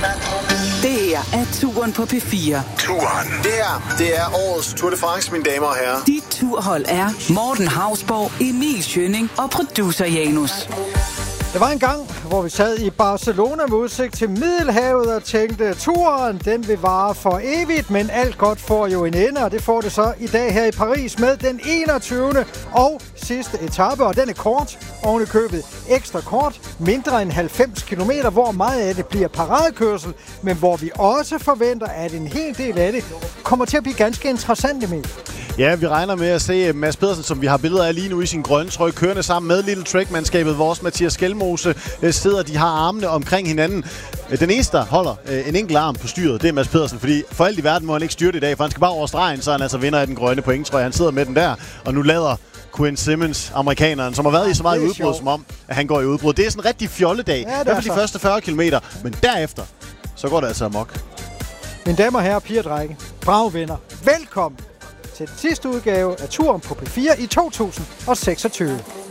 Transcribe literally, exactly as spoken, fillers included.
Det her er Turen på P fire. Turen. Det her, det er årets Tour de France, mine damer og herrer. Dit turhold er Morten Hausborg, Emil Schønning og producer Janus. Der var en gang, hvor vi sad i Barcelona med udsigt til Middelhavet og tænkte, turen den vil vare for evigt, men alt godt får jo en ende, og det får det så i dag her i Paris med den enogtyvende og sidste etape, og den er kort, oven i købet ekstra kort, mindre end halvfems kilometer, hvor meget af det bliver paradekørsel, men hvor vi også forventer, at en hel del af det kommer til at blive ganske interessant, Emil. Ja, vi regner med at se Mads Pedersen, som vi har billeder af lige nu i sin grønne trøje, kørende sammen med Little Trek-mandskabet. Vores Mathias Skelmose sidder, de har armene omkring hinanden. Den eneste, der holder en enkelt arm på styret, det er Mads Pedersen, fordi for alt i verden må han ikke styre det i dag, for han skal bare over stregen, så han altså vinder af den grønne pointtrøje. Han sidder med den der, og nu lader Quinn Simmons, amerikaneren, som har været i så meget i udbrud, som om, at han går i udbrud. Det er sådan en rigtig fjolledag, ja, i hvert fald de første fyrre kilometer, men derefter, så går det altså amok. Mine damer og herrer, piger og drenge, brave venner, velkommen til den sidste udgave af Turen på P fire i to tusind og seksogtyve.